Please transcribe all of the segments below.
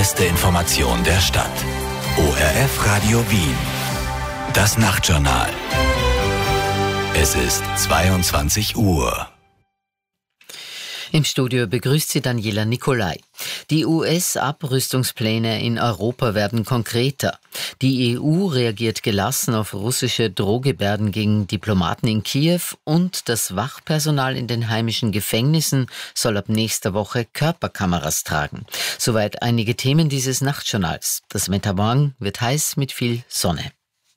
beste Information der Stadt. ORF Radio Wien. Das Nachtjournal. Es ist 22 Uhr. Im Studio begrüßt sie Daniela Nicolai. Die US-Abrüstungspläne in Europa werden konkreter. Die EU reagiert gelassen auf russische Drohgebärden gegen Diplomaten in Kiew und das Wachpersonal in den heimischen Gefängnissen soll ab nächster Woche Körperkameras tragen. Soweit einige Themen dieses Nachtjournals. Das Wetter morgen wird heiß mit viel Sonne.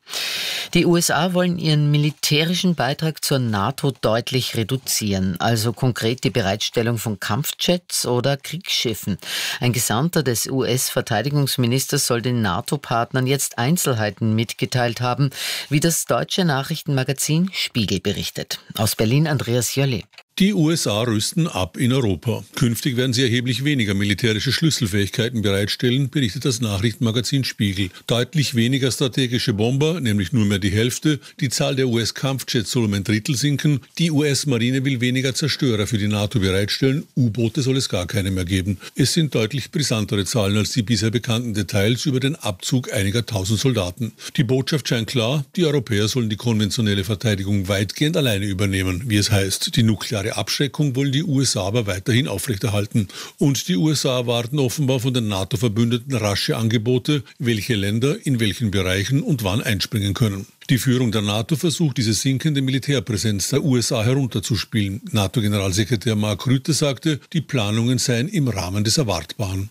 Die USA wollen ihren militärischen Beitrag zur NATO deutlich reduzieren, also konkret die Bereitstellung von Kampfjets oder Kriegsschiffen. Ein Gesandter des US-Verteidigungsministers soll den NATO-Partnern jetzt Einzelheiten mitgeteilt haben, wie das deutsche Nachrichtenmagazin Spiegel berichtet. Aus Berlin Andreas Jölle. Die USA rüsten ab in Europa. Künftig werden sie erheblich weniger militärische Schlüsselfähigkeiten bereitstellen, berichtet das Nachrichtenmagazin Spiegel. Deutlich weniger strategische Bomber, nämlich nur mehr die Hälfte. Die Zahl der US-Kampfjets soll um ein Drittel sinken. Die US-Marine will weniger Zerstörer für die NATO bereitstellen. U-Boote soll es gar keine mehr geben. Es sind deutlich brisantere Zahlen als die bisher bekannten Details über den Abzug einiger tausend Soldaten. Die Botschaft scheint klar, die Europäer sollen die konventionelle Verteidigung weitgehend alleine übernehmen, wie es heißt. Die nukleare Abschreckung wollen die USA aber weiterhin aufrechterhalten. Und die USA erwarten offenbar von den NATO-Verbündeten rasche Angebote, welche Länder in welchen Bereichen und wann einspringen können. Die Führung der NATO versucht, diese sinkende Militärpräsenz der USA herunterzuspielen. NATO-Generalsekretär Mark Rutte sagte, die Planungen seien im Rahmen des Erwartbaren.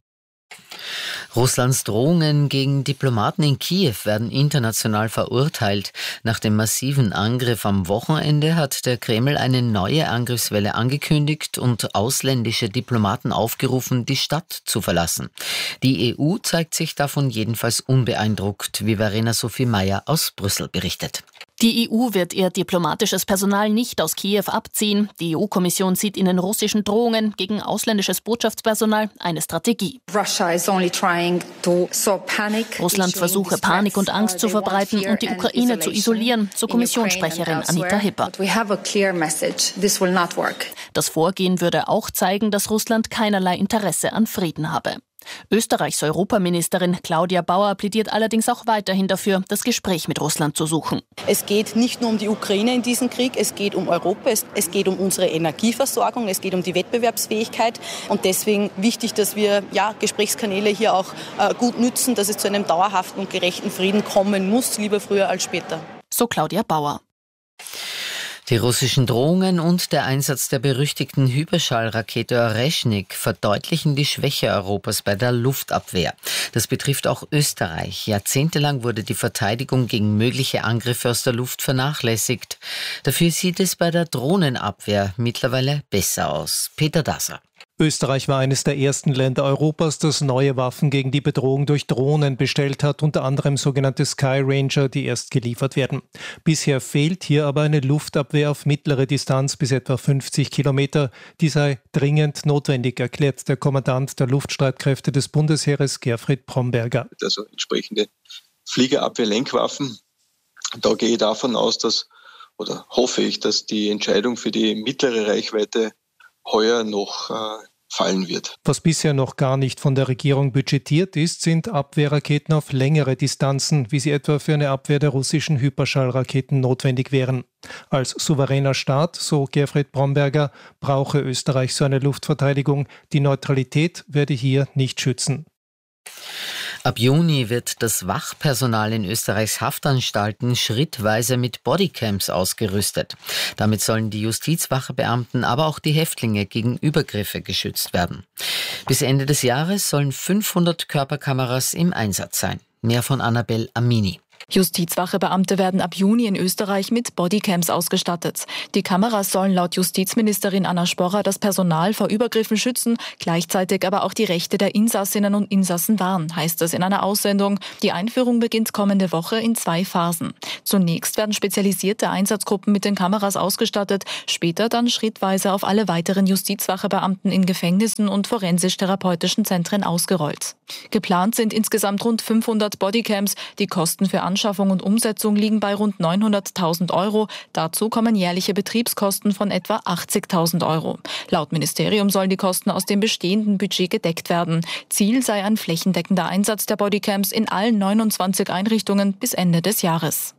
Russlands Drohungen gegen Diplomaten in Kiew werden international verurteilt. Nach dem massiven Angriff am Wochenende hat der Kreml eine neue Angriffswelle angekündigt und ausländische Diplomaten aufgerufen, die Stadt zu verlassen. Die EU zeigt sich davon jedenfalls unbeeindruckt, wie Verena Sophie Meyer aus Brüssel berichtet. Die EU wird ihr diplomatisches Personal nicht aus Kiew abziehen. Die EU-Kommission sieht in den russischen Drohungen gegen ausländisches Botschaftspersonal eine Strategie. Russland versuche Panik und Angst zu verbreiten und die Ukraine zu isolieren, so Kommissionssprecherin Anita Hipper. Das Vorgehen würde auch zeigen, dass Russland keinerlei Interesse an Frieden habe. Österreichs Europaministerin Claudia Bauer plädiert allerdings auch weiterhin dafür, das Gespräch mit Russland zu suchen. Es geht nicht nur um die Ukraine in diesem Krieg, es geht um Europa, es geht um unsere Energieversorgung, es geht um die Wettbewerbsfähigkeit und deswegen wichtig, dass wir Gesprächskanäle hier auch gut nützen, dass es zu einem dauerhaften und gerechten Frieden kommen muss, lieber früher als später. So Claudia Bauer. Die russischen Drohungen und der Einsatz der berüchtigten Hyperschallrakete Oreschnik verdeutlichen die Schwäche Europas bei der Luftabwehr. Das betrifft auch Österreich. Jahrzehntelang wurde die Verteidigung gegen mögliche Angriffe aus der Luft vernachlässigt. Dafür sieht es bei der Drohnenabwehr mittlerweile besser aus. Peter Dasser. Österreich war eines der ersten Länder Europas, das neue Waffen gegen die Bedrohung durch Drohnen bestellt hat, unter anderem sogenannte Sky Ranger, die erst geliefert werden. Bisher fehlt hier aber eine Luftabwehr auf mittlere Distanz bis etwa 50 Kilometer. Die sei dringend notwendig, erklärt der Kommandant der Luftstreitkräfte des Bundesheeres, Gerfried Bromberger. Also entsprechende Fliegerabwehr-Lenkwaffen. Da gehe ich davon aus, hoffe ich, dass die Entscheidung für die mittlere Reichweite heuer noch fallen wird. Was bisher noch gar nicht von der Regierung budgetiert ist, sind Abwehrraketen auf längere Distanzen, wie sie etwa für eine Abwehr der russischen Hyperschallraketen notwendig wären. Als souveräner Staat, so Gerfried Bromberger, brauche Österreich so eine Luftverteidigung. Die Neutralität werde hier nicht schützen. Ab Juni wird das Wachpersonal in Österreichs Haftanstalten schrittweise mit Bodycams ausgerüstet. Damit sollen die Justizwachebeamten, aber auch die Häftlinge gegen Übergriffe geschützt werden. Bis Ende des Jahres sollen 500 Körperkameras im Einsatz sein. Mehr von Annabel Amini. Justizwachebeamte werden ab Juni in Österreich mit Bodycams ausgestattet. Die Kameras sollen laut Justizministerin Anna Sporrer das Personal vor Übergriffen schützen, gleichzeitig aber auch die Rechte der Insassinnen und Insassen wahren, heißt es in einer Aussendung. Die Einführung beginnt kommende Woche in 2 Phasen. Zunächst werden spezialisierte Einsatzgruppen mit den Kameras ausgestattet, später dann schrittweise auf alle weiteren Justizwachebeamten in Gefängnissen und forensisch-therapeutischen Zentren ausgerollt. Geplant sind insgesamt rund 500 Bodycams. Die Kosten für Anschaffung und Umsetzung liegen bei rund 900.000 Euro. Dazu kommen jährliche Betriebskosten von etwa 80.000 Euro. Laut Ministerium sollen die Kosten aus dem bestehenden Budget gedeckt werden. Ziel sei ein flächendeckender Einsatz der Bodycams in allen 29 Einrichtungen bis Ende des Jahres.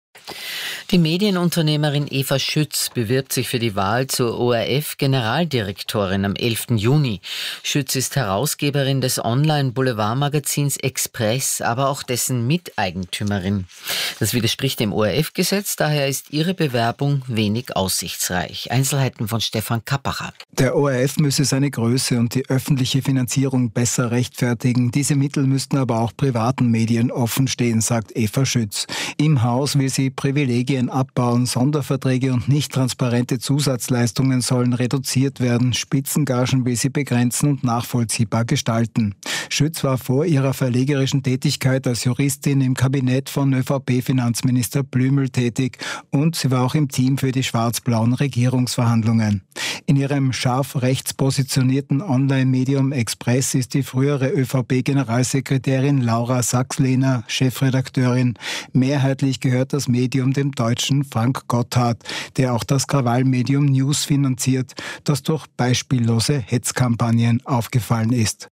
Die Medienunternehmerin Eva Schütz bewirbt sich für die Wahl zur ORF-Generaldirektorin am 11. Juni. Schütz ist Herausgeberin des Online-Boulevardmagazins Express, aber auch dessen Miteigentümerin. Das widerspricht dem ORF-Gesetz, daher ist ihre Bewerbung wenig aussichtsreich. Einzelheiten von Stefan Kappacher. Der ORF müsse seine Größe und die öffentliche Finanzierung besser rechtfertigen. Diese Mittel müssten aber auch privaten Medien offen stehen, sagt Eva Schütz. Im Haus will sie Privilegien abbauen, Sonderverträge und nicht transparente Zusatzleistungen sollen reduziert werden, Spitzengagen will sie begrenzen und nachvollziehbar gestalten. Schütz war vor ihrer verlegerischen Tätigkeit als Juristin im Kabinett von ÖVP-Finanzminister Blümel tätig und sie war auch im Team für die schwarz-blauen Regierungsverhandlungen. In ihrem scharf rechts positionierten Online-Medium Express ist die frühere ÖVP-Generalsekretärin Laura Sachs-Lehner Chefredakteurin. Mehrheitlich gehört das Medium dem Deutschen Frank Gotthard, der auch das Krawallmedium News finanziert, das durch beispiellose Hetzkampagnen aufgefallen ist.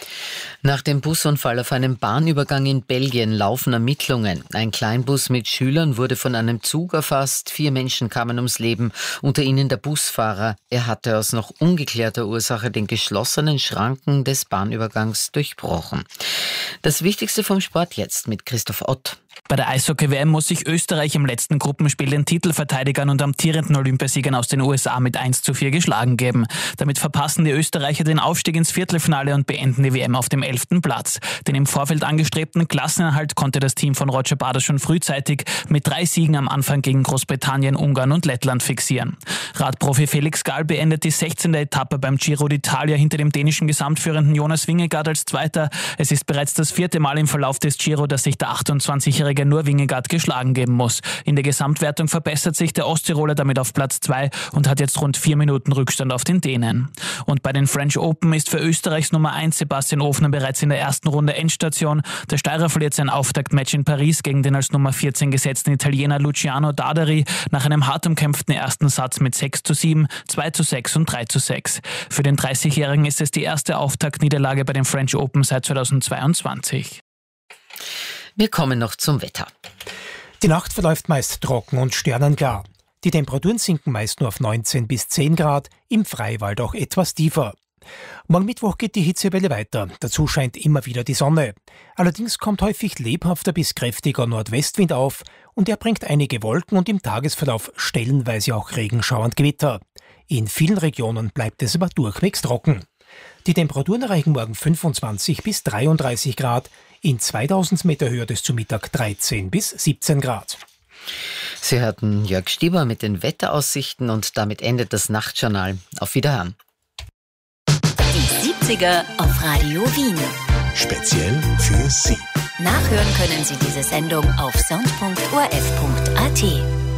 Nach dem Busunfall auf einem Bahnübergang in Belgien laufen Ermittlungen. Ein Kleinbus mit Schülern wurde von einem Zug erfasst. 4 Menschen kamen ums Leben, unter ihnen der Busfahrer. Er hatte aus noch ungeklärter Ursache den geschlossenen Schranken des Bahnübergangs durchbrochen. Das Wichtigste vom Sport jetzt mit Christoph Ott. Bei der Eishockey-WM muss sich Österreich im letzten Gruppenspiel den Titelverteidigern und amtierenden Olympiasiegern aus den USA mit 1:4 geschlagen geben. Damit verpassen die Österreicher den Aufstieg ins Viertelfinale und beenden die WM auf dem 11. Platz. Den im Vorfeld angestrebten Klassenerhalt konnte das Team von Roger Bader schon frühzeitig mit 3 Siegen am Anfang gegen Großbritannien, Ungarn und Lettland fixieren. Radprofi Felix Gall beendet die 16. Etappe beim Giro d'Italia hinter dem dänischen Gesamtführenden Jonas Vingegaard als Zweiter. Es ist bereits das 4. Mal im Verlauf des Giro, dass sich der 28-Jährige nur Vingegaard geschlagen geben muss. In der Gesamtwertung verbessert sich der Osttiroler damit auf Platz 2 und hat jetzt rund 4 Minuten Rückstand auf den Dänen. Und bei den French Open ist für Österreichs Nummer 1 Sebastian Ofner bereits in der ersten Runde Endstation. Der Steirer verliert sein Auftaktmatch in Paris gegen den als Nummer 14 gesetzten Italiener Luciano Dadari nach einem hart umkämpften ersten Satz mit 6:7, 2:6 und 3:6. Für den 30-Jährigen ist es die erste Auftaktniederlage bei den French Open seit 2022. Wir kommen noch zum Wetter. Die Nacht verläuft meist trocken und sternenklar. Die Temperaturen sinken meist nur auf 19 bis 10 Grad, im Freiwald auch etwas tiefer. Morgen Mittwoch geht die Hitzewelle weiter. Dazu scheint immer wieder die Sonne. Allerdings kommt häufig lebhafter bis kräftiger Nordwestwind auf und er bringt einige Wolken und im Tagesverlauf stellenweise auch Regenschauer und Gewitter. In vielen Regionen bleibt es aber durchwegs trocken. Die Temperaturen erreichen morgen 25 bis 33 Grad. In 2000 Meter Höhe ist zu Mittag 13 bis 17 Grad. Sie hörten Jörg Stieber mit den Wetteraussichten und damit endet das Nachtjournal. Auf Wiederhören. Die 70er auf Radio Wien. Speziell für Sie. Nachhören können Sie diese Sendung auf sound.orf.at.